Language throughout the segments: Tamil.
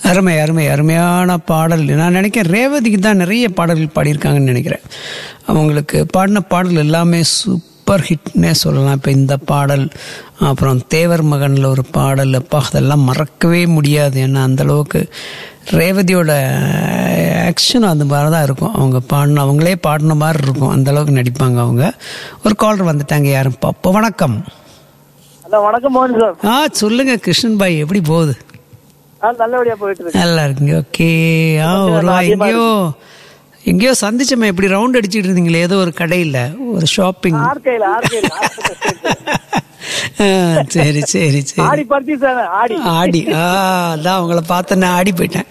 அருமை அருமை அருமையான பாடல். நான் நினைக்கிறேன் ரேவதிக்கு தான் நிறைய பாடல்கள் பாடியிருக்காங்கன்னு நினைக்கிறேன். அவங்களுக்கு பாடின பாடல் எல்லாமே சூப்பர் ஹிட்னே சொல்லலாம். இப்போ இந்த பாடல், அப்புறம் தேவர் மகனில் ஒரு பாடல், அப்பா அதெல்லாம் மறக்கவே முடியாது. ஏன்னா அந்தளவுக்கு ரேவதியோட ஆக்ஷன் அந்த மாதிரி தான் இருக்கும். அவங்க பாடின அவங்களே பாடின மாதிரி இருக்கும், அந்தளவுக்கு நடிப்பாங்க அவங்க. ஒரு காலர் வந்துட்டாங்க, யாரும் பாப்பா. வணக்கம். வணக்கம் மோகன் சார். சொல்லுங்க கிருஷ்ணன் பாய், எப்படி போகுது? நல்லபடியா போயிட்டு இருக்கு. நல்லா இருக்குங்க. ஓகே. எங்கேயோ சந்திச்சோமே, எப்படி ரவுண்ட் அடிச்சுட்டு இருந்தீங்களே ஏதோ ஒரு கடையில், ஒரு ஷாப்பிங். சரி சரி சரி. ஆடி அதான் உங்களை பார்த்தேன், ஆடி போயிட்டேன்.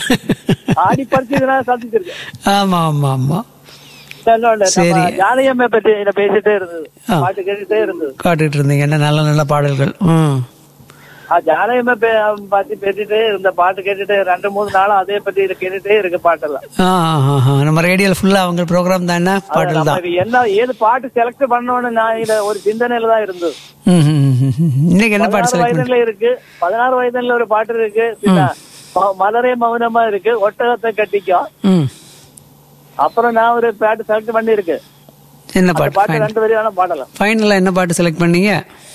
ஆமா ஆமா ஆமா. சரி, ஜானகியம்மை பத்தி பேசிட்டே இருந்தது, பாட்டு கேட்டுட்டே இருந்தது, காட்டுட்டு இருந்தீங்க என்ன நல்ல நல்ல பாடல்கள். ஜானகியம்மை பத்தி பேசிட்டே இருந்த, பாட்டு கேட்டுட்டே 2-3 நாளும் அதே பத்தி கேட்டுட்டே இருக்கு பாட்டெல்லாம். நம்ம ரேடியோல ஃபுல்லா அவங்க ப்ரோக்ராம் தான், என்ன பாடல் தான், என்ன ஏது பாட்டு செலக்ட் பண்ணணும்னு நான் இதுல ஒரு சிந்தனையில தான் இருந்தது. இன்னைக்கு என்ன பாட்டு செலக்ட் வயதுல இருக்கு, 16 வயதுல ஒரு பாட்டு இருக்கு, மலரே மௌனமா இருக்கு, ஒட்டகத்தை கட்டிக்கும். அப்புறம் நான் ஒரு பாட்டு செலக்ட் பண்ணி இருக்கு. என்ன பாட்டு? பாட்டு 2 வரியான பாடலாம். ஃபைனலா என்ன பாட்டு செலக்ட் பண்ணீங்க?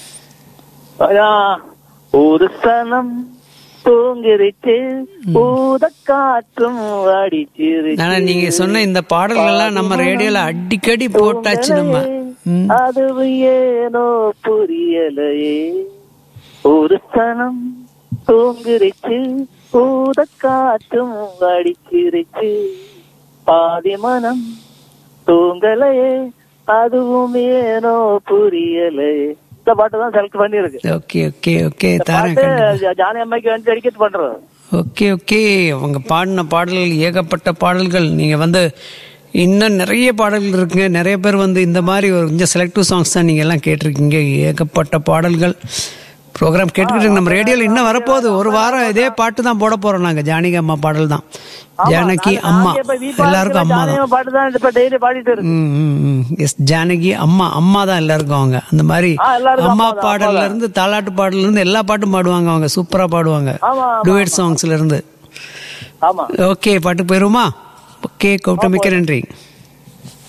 ஒரு சனம் தூங்கிருச்சு, ஊத காற்றும் அடிச்சிருச்சு. ஆனா நீங்க சொன்ன இந்த பாடல்கள்லாம் நம்ம ரேடியோல அடிக்கடி போட்டாச்சு நம்ம. அது ஏனோ புரியலையே. ஒரு சனம் தூங்கிருச்சு, ஊத காற்றும் அடிச்சிருச்சு, பாதி மனம் தூங்கலையே, அதுவும் ஏனோ புரியலையே. இந்த பாட்டு தான் செலக்ட் பண்ணி இருக்கு. Okay okay okay. ஜானகி அம்மைக்கு வந்து டெடிகேட் பண்றது. Okay okay. அவங்க பாடின பாடல்கள் ஏகப்பட்ட பாடல்கள். நீங்க வந்து இன்னும் நிறைய பாடல்கள் இருக்குங்க. நிறைய பேர் வந்து இந்த மாதிரி ஒரு கொஞ்சம் செலக்டிவ் சாங்ஸ் தான் நீங்க எல்லாம் கேட்டிருக்கீங்க. ஏகப்பட்ட பாடல்கள் ப்ரோக்ராம் கேட்டுக்கிட்டு நம்ம ரேடியோல இன்னும் வரப்போகுது. ஒரு வாரம் இதே பாட்டு தான் போட போறோம் நாங்க. ஜானகி அம்மா பாடல் தான். ஜானகி அம்மா எல்லாருக்கும் அம்மா தான். எஸ், ஜானகி அம்மா அம்மா தான் எல்லாருக்கும். அவங்க அந்த மாதிரி அம்மா பாடல்ல இருந்து தாலாட்டு பாடல்ல இருந்து எல்லா பாட்டும் பாடுவாங்க. அவங்க சூப்பரா பாடுவாங்க, டுவேட் சாங்ஸ்ல இருந்து. ஓகே, பாட்டு போயிருமா? ஓகே, கூப்பிட்டு மிக்க நன்றி.